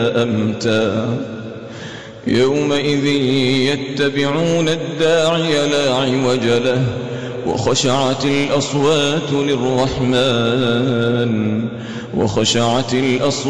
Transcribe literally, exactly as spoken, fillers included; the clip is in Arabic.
أمتا يومئذ يتبعون الداعي لا عوج له وخشعت الأصوات للرحمن وخشعت الأصوات